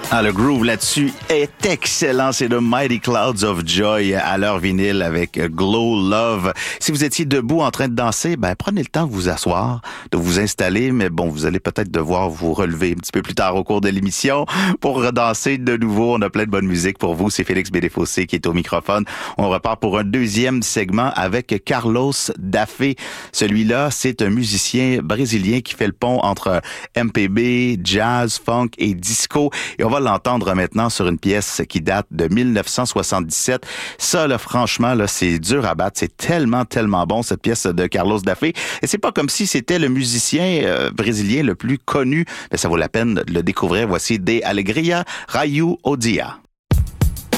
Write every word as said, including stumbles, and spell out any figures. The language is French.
Ah, le groove là-dessus est excellent. C'est The Mighty Clouds of Joy à leur vinyle avec Glow Love. Si vous étiez debout en train de danser, ben prenez le temps de vous asseoir, de vous installer, mais bon, vous allez peut-être devoir vous relever un petit peu plus tard au cours de l'émission pour redanser de nouveau. On a plein de bonne musique pour vous. C'est Félix Bédéfossé qui est au microphone. On repart pour un deuxième segment avec Carlos Daffé. Celui-là, c'est un musicien brésilien qui fait le pont entre M P B, jazz, funk et disco. Et on va l'entendre maintenant sur une pièce qui date de mille neuf cent soixante-dix-sept. Ça, là, franchement, là, c'est dur à battre. C'est tellement, tellement bon, cette pièce de Carlos Daffé. Et c'est pas comme si c'était le musicien euh, brésilien le plus connu. Mais ça vaut la peine de le découvrir. Voici De Alegria, Raio o Dia.